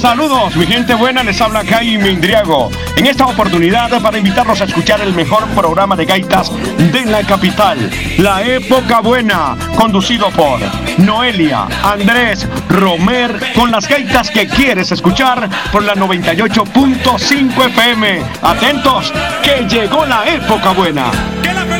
Saludos, mi gente buena, les habla Jaime Indriago. En esta oportunidad para invitarlos a escuchar el mejor programa de gaitas de la capital, La Época Buena, conducido por Noelia, Andrés, Romer, con las gaitas que quieres escuchar por la 98.5 FM. Atentos, que llegó la época buena.